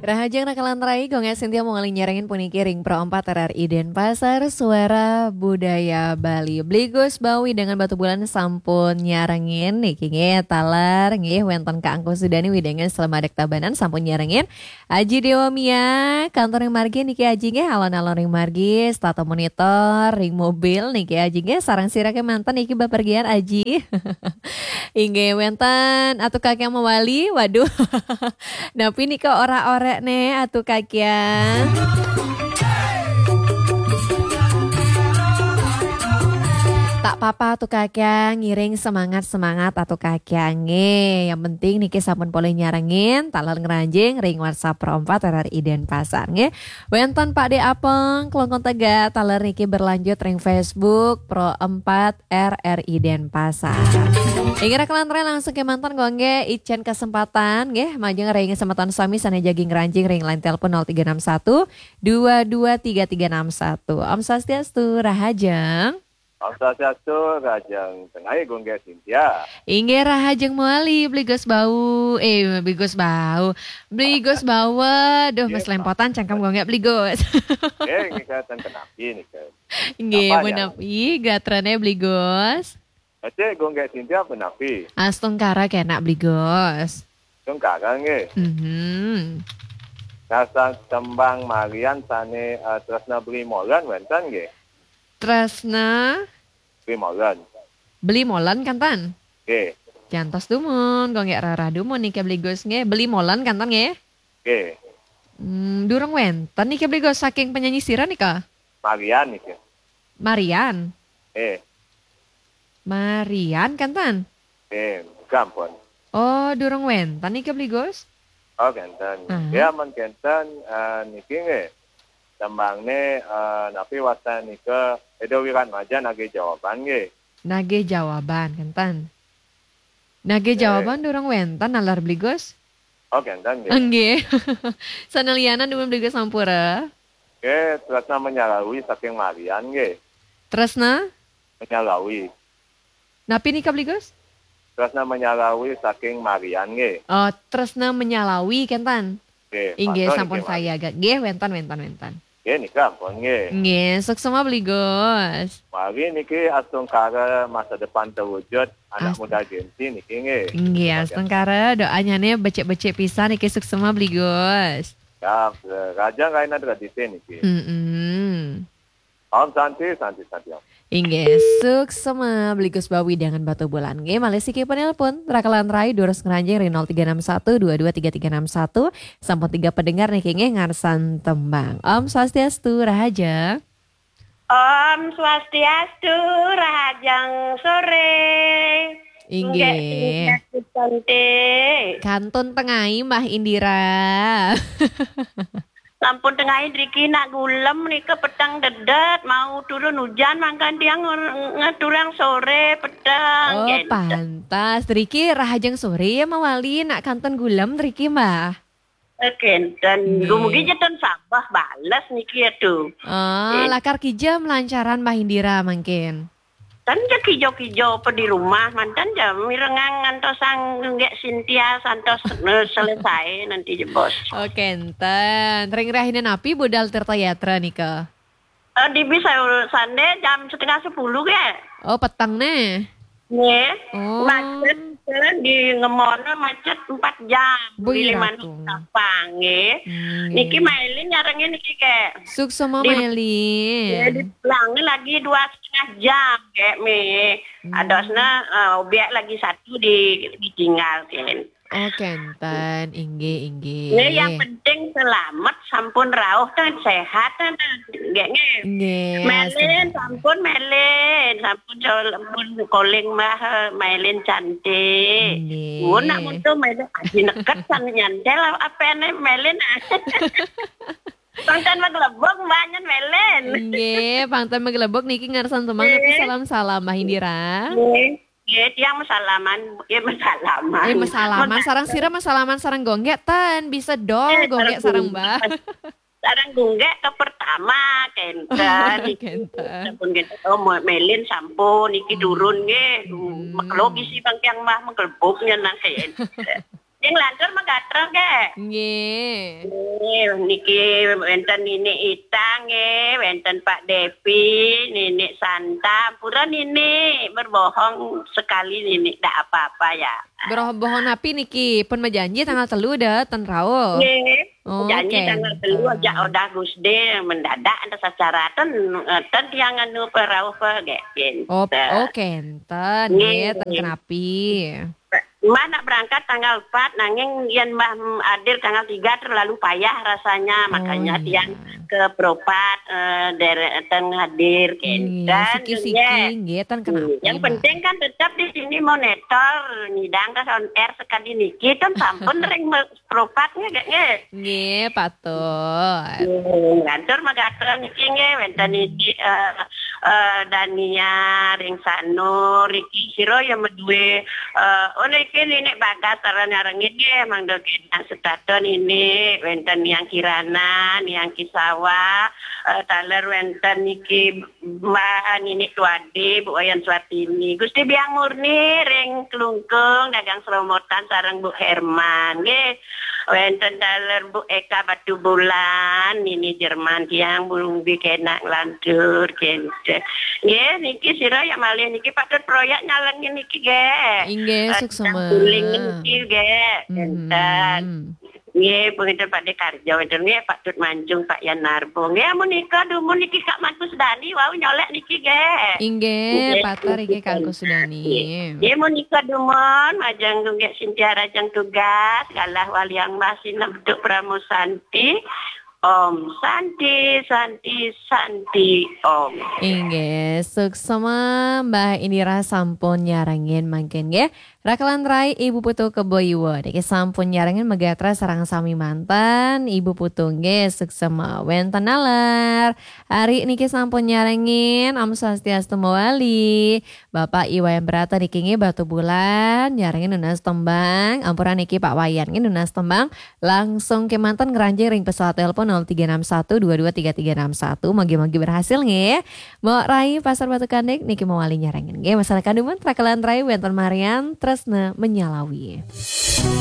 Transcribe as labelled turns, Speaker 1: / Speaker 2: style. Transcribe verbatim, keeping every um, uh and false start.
Speaker 1: Rahajang Nakalan Rai, Gonga Sintia mau ngalih nyarengin puniki ring pro empat R R I Denpasar, suara budaya Bali. Bligos Bawi dengan batu bulan sampun nyarengin, niki nge talar, nge wenten ka angko sudani widengen selamadek tabanan sampun nyarengin. Aji Dewa Mia, kantor ring margi niki aji nge alon-alon ring margi, stata monitor, ring mobil niki aji nge sarang sirake mantan niki bapergian aji. Inge wenten atau kakek mawali, waduh. Napi nih kok ora-ora nih atuh kakian. Tak papa tuh kakek ngiring semangat-semangat atau kakek nge. Yang penting niki sampun boleh nyarengin talal ngeranjing ring WhatsApp Pro empat R R I Denpasar nge. Wenten Pak De Apeng kelongkon tega talar niki berlanjut ring Facebook Pro empat R R I Denpasar. Ingin kelantre langsung ke mantan gongge icen kesempatan nge maju ring kesempatan suami sana jaging ranjing ring line telepon nol tiga enam satu dua dua tiga tiga enam satu. Om Swastiastu Rahajeng.
Speaker 2: Om Swastiastu, Rahajeng Tengah Gongge Sintia.
Speaker 1: Inge Rahajeng Muali, Bligos Bau, eh Bligos Bau, Bligos Bawa, duh mas lempotan cangkem gongge Bligos.
Speaker 2: Eh, ini kan kenapi nih kan.
Speaker 1: Inge menapi, gatrane Bligos.
Speaker 2: Aceh Gongge Sintia penapi.
Speaker 1: Astung kara kena Bligos.
Speaker 2: Astung kara nge.
Speaker 1: Mhm.
Speaker 2: Nasa tembang Marian sane uh, tresna beli molan wenten nge.
Speaker 1: Tresna
Speaker 2: beli molan.
Speaker 1: Beli molan kantan?
Speaker 2: Nge.
Speaker 1: Jantos dumun, gongge rara dumun nih ke Bligos nge. Beli molan kantan nge?
Speaker 2: Nge.
Speaker 1: Hmm, durung wenten nih ke Bligos saking penyanyi sira nih kah?
Speaker 2: Marian nih ke.
Speaker 1: Marian.
Speaker 2: Eh.
Speaker 1: Marian kantan?
Speaker 2: Eh, gampon.
Speaker 1: Oh, durung wenten nih ke Bligos?
Speaker 2: Oh, kenten. Uh-huh. Ya men kenten uh, niki nge. Tembangne uh, napi watan nika edo wiran maja nage jawaban nge.
Speaker 1: Nage jawaban kantan. Nage eh. jawaban durung wenten nalar Bligos?
Speaker 2: Oh, kenten nge.
Speaker 1: Nggih. Sanalianan dumun Bligos sampura.
Speaker 2: Nge, tresna menyalawi saking Marian nge.
Speaker 1: Tresna?
Speaker 2: Menyalawi.
Speaker 1: Napi nih Bligos?
Speaker 2: Tresna menyalawi saking Marian nge.
Speaker 1: Oh, tresna menyalawi kentan.
Speaker 2: Nge.
Speaker 1: Inggih sampun saya agak. Nggih wentan wentan wentan.
Speaker 2: Nge nika ampun nge.
Speaker 1: Nggih, sok semua Bligos.
Speaker 2: Mari niki astung kara masa depan terwujud anak Ast- muda gengsi niki nge.
Speaker 1: Nggih, astung kara doanya nih becek-becek pisan niki sok semua Bligos.
Speaker 2: Ya, raja kaina tradisi niki.
Speaker 1: Heeh.
Speaker 2: Om santi santi santi om.
Speaker 1: Inggih, suksema Bligos Bawi dengan batu bulan. Nggih, malih siki penelpon rakalan rai durus ngeranjing ring nol tiga enam satu dua dua tiga tiga enam satu sampun tiga pendengar niki nggih ngarsan tembang. Om Swastiastu Rahaja.
Speaker 3: Om Swastiastu Rahajang sore.
Speaker 1: Inggih. Kantun tengai Mbah Indira.
Speaker 3: Sampun tengah Driki nak gulem nih ke petang dedet mau turun hujan makan tiang ngeturang sore petang.
Speaker 1: Oh gitu. Pantas Driki Rahajeng sore ya mawali nak kanton gulem Driki mbah.
Speaker 3: Kenten gumugi jeton sabah balas niki tuh.
Speaker 1: Oh lakar kijam lancaran Mbah Indira mungkin.
Speaker 3: Tan ja kijo-kijo pe di rumah mantan jam mirengang ngantosang nggak Sintia santos selesai nanti jebos.
Speaker 1: Oh kenten ring rahinen api budal Tirta Yatra nih ke?
Speaker 3: Uh, di bisa sande jam setengah sepuluh ya.
Speaker 1: Oh petang nih.
Speaker 3: Nih,
Speaker 1: oh.
Speaker 3: Macet di ngemornya macet empat jam. Pilih mana gampang ya. Hmm. Niki Mailin nyarengin niki kayak.
Speaker 1: Sukses sama Mailin.
Speaker 3: Ya, dipulangin lagi dua setengah jam kayak me. Hmm. Adosna uh, biak lagi satu di ditinggal kan.
Speaker 1: Oh kenten, ingge ingge.
Speaker 3: Ini yang penting selamat, sampun rauh kan sehat kan, nggak nggak. Melin, sampun melin, sampun sampun calling mah melin cantik. Gue nak muncul melin aji neket san nyantel apa nih melin. Pangtan magelebok banyak melin.
Speaker 1: Nggih, pangtan magelebok niki ngarsan temang tapi salam-salam Mbah Indira.
Speaker 3: Ya, tiang masalaman, ya masalaman.
Speaker 1: Eh, masalaman, sarang sira masalaman sarang gonggek tan, bisa dol eh, gonggek sarang mbah.
Speaker 3: Sarang gonggek ke pertama, kenten.
Speaker 1: Kenten.
Speaker 3: Sampun gitu, oh melin sampun, iki turun nge. Hmm. Maklogi sih bang yang mah menggelbuknya nang kenten. Yang lancar mah gatrol ke?
Speaker 1: Nggih.
Speaker 3: nggih niki wonten Nini Itang nggih, wonten Pak Devi, Nini Santa, pura Nini berbohong sekali Nini ndak apa-apa ya.
Speaker 1: Berbohong api niki pun janji tanggal telu dah ten rao.
Speaker 3: Nggih.
Speaker 1: Oh,
Speaker 3: Janji
Speaker 1: kenten.
Speaker 3: tanggal telu aja udah Gusde mendadak ada secara ten ten yang anu perau ge.
Speaker 1: Oh, oh kenten nggih ten kenapi.
Speaker 3: Mana berangkat tanggal empat, nanging yen Mbah Adir tanggal tiga terlalu payah rasanya, makanya
Speaker 1: oh,
Speaker 3: tiang
Speaker 1: iya.
Speaker 3: ke Propat uh, deretan hadir kenten.
Speaker 1: Siki-siki nggih ten kenapi.
Speaker 3: Yang penting kan tetap di sini monitor nyidang ke on air sekali niki kan sampun ring Propatnya gak nggih.
Speaker 1: Nggih, patut.
Speaker 3: Ngantor magatur niki nggih wonten niki eh eh Dania ring Sano Riki Siro yang meduwe eh ono iki nek bagas sarana rengit nggih mangdo kena setaton ini wonten yang Kirana, yang Kisawa, eh, taler wonten niki Mbak Nini Tuadi, Bu Ayan Swatini. Gusti Biang Murni ring Klungkung dagang seromotan sareng Bu Herman nggih. Wonten daler Bu Eka Batu Bulan, Nini Jerman tiang bulung bikenak lantur kente. Nggih niki sira ya malih niki patut proyek nyalengin niki nggih.
Speaker 1: Inggih suksema.
Speaker 3: Kuling niki nggih. Enten. Nggih punten Pak Dekarjo wonten nggih Pak Tut Manjung Pak Yan Narbo. Nggih amun nika dumun niki Kak Markus Dani wau nyolek niki nggih.
Speaker 1: Inggih patar iki Kang Kusudani.
Speaker 3: Nggih mun nika dumun majang nggih Sintia Rajang tugas galah waliang masih bentuk Pramusanti. Om Santi Santi Santi Om.
Speaker 1: Inggih suksema Mbah Indira sampun nyarengin mangken nggih. Rakalan rai Ibu Putu Keboiwo niki sampun nyarengin megatra sarang sami mantan Ibu Putu nggih suksema wenten nalar. Hari niki sampun nyarengin Om Swastiastu Mawali. Bapak Iwayan Brata niki nggih Batu Bulan nyarengin nunas tembang. Ampuran niki Pak Wayan nggih nunas tembang langsung ke mantan ngeranjing ring pesawat telepon nol tiga enam satu dua dua tiga tiga enam satu. Magi-magi berhasil nggih. Mbok Rai Pasar Batu Kandek niki mawali nyarengin nggih masalah kadumun rakalan rai wenten Marian Tresna Menyalawi.